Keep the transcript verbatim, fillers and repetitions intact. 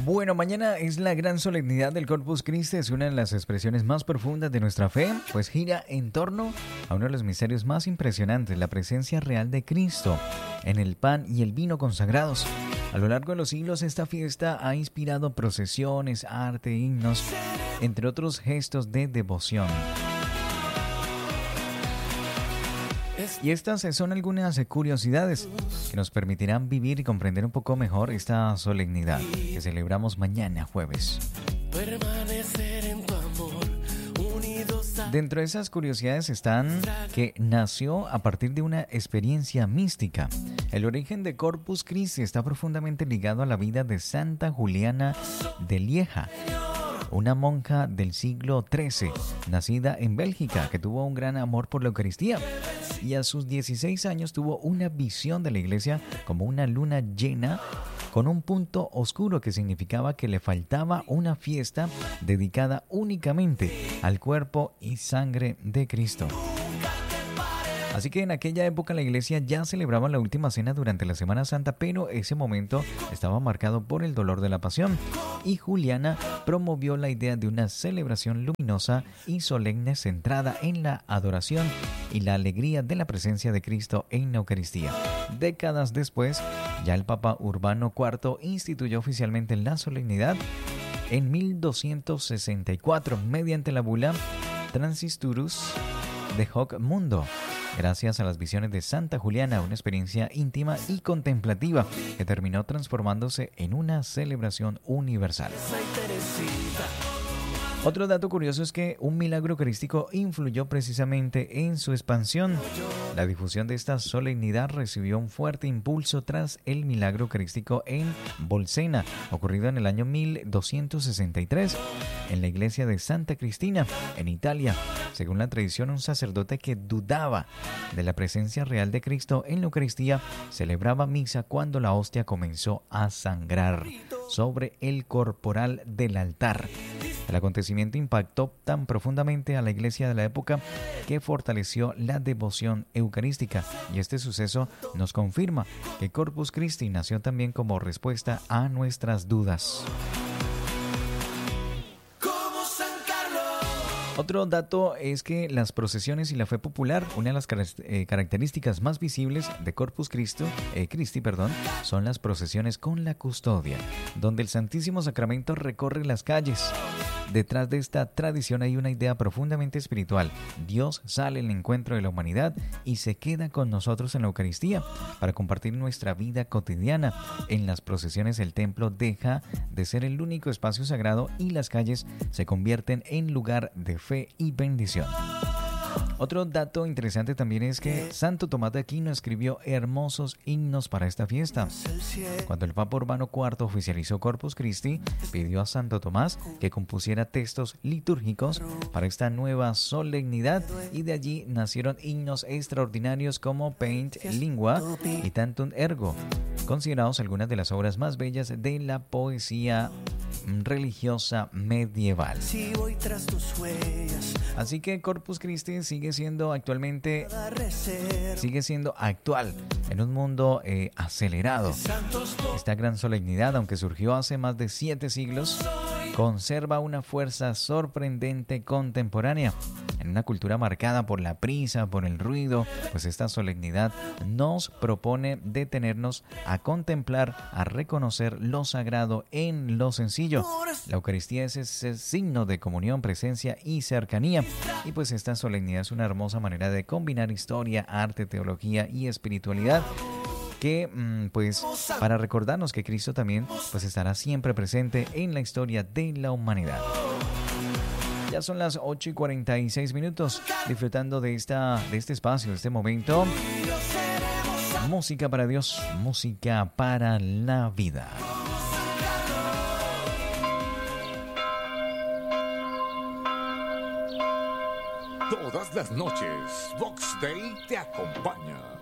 Bueno, mañana es la gran solemnidad del Corpus Christi, es una de las expresiones más profundas de nuestra fe, pues gira en torno a uno de los misterios más impresionantes, la presencia real de Cristo en el pan y el vino consagrados. A lo largo de los siglos, esta fiesta ha inspirado procesiones, arte, himnos, entre otros gestos de devoción. Y estas son algunas curiosidades que nos permitirán vivir y comprender un poco mejor esta solemnidad que celebramos mañana jueves. Dentro de esas curiosidades están que nació a partir de una experiencia mística. El origen de Corpus Christi está profundamente ligado a la vida de Santa Juliana de Lieja, una monja del siglo trece, nacida en Bélgica, que tuvo un gran amor por la Eucaristía. Y a sus dieciséis años tuvo una visión de la iglesia como una luna llena con un punto oscuro que significaba que le faltaba una fiesta dedicada únicamente al cuerpo y sangre de Cristo. Así que en aquella época la iglesia ya celebraba la última cena durante la Semana Santa, pero ese momento estaba marcado por el dolor de la pasión. Y Juliana promovió la idea de una celebración luminosa y solemne centrada en la adoración y la alegría de la presencia de Cristo en la Eucaristía. Décadas después, ya el Papa Urbano cuarto instituyó oficialmente la solemnidad en mil doscientos sesenta y cuatro mediante la bula Transisturus de Hoc Mundo, gracias a las visiones de Santa Juliana, una experiencia íntima y contemplativa que terminó transformándose en una celebración universal. Otro dato curioso es que un milagro eucarístico influyó precisamente en su expansión. La difusión de esta solemnidad recibió un fuerte impulso tras el milagro eucarístico en Bolsena, ocurrido en el año mil doscientos sesenta y tres, en la iglesia de Santa Cristina, en Italia. Según la tradición, un sacerdote que dudaba de la presencia real de Cristo en la Eucaristía celebraba misa cuando la hostia comenzó a sangrar sobre el corporal del altar. El acontecimiento impactó tan profundamente a la iglesia de la época que fortaleció la devoción eucarística, y este suceso nos confirma que Corpus Christi nació también como respuesta a nuestras dudas. Otro dato es que las procesiones y la fe popular, una de las car- eh, características más visibles de Corpus Christi, eh, Christi, perdón, son las procesiones con la custodia, donde el Santísimo Sacramento recorre las calles. Detrás de esta tradición hay una idea profundamente espiritual. Dios sale al encuentro de la humanidad y se queda con nosotros en la Eucaristía para compartir nuestra vida cotidiana. En las procesiones el templo deja de ser el único espacio sagrado y las calles se convierten en lugar de fe y bendición. Otro dato interesante también es que Santo Tomás de Aquino escribió hermosos himnos para esta fiesta. Cuando el Papa Urbano cuarto oficializó Corpus Christi, pidió a Santo Tomás que compusiera textos litúrgicos para esta nueva solemnidad, y de allí nacieron himnos extraordinarios como Paint Lingua y Tantum Ergo, considerados algunas de las obras más bellas de la poesía religiosa medieval. Así que Corpus Christi sigue siendo actualmente sigue siendo actual en un mundo eh, acelerado. Esta gran solemnidad, aunque surgió hace más de siete siglos, conserva una fuerza sorprendente contemporánea. En una cultura marcada por la prisa, por el ruido, pues esta solemnidad nos propone detenernos a contemplar, a reconocer lo sagrado en lo sencillo. La Eucaristía es ese signo de comunión, presencia y cercanía. Y pues esta solemnidad es una hermosa manera de combinar historia, arte, teología y espiritualidad, que pues para recordarnos que Cristo también pues estará siempre presente en la historia de la humanidad. Ya son las ocho y cuarenta y seis minutos, disfrutando de, esta, de este espacio, de este momento. Música para Dios, música para la vida. Todas las noches, Vox Day te acompaña.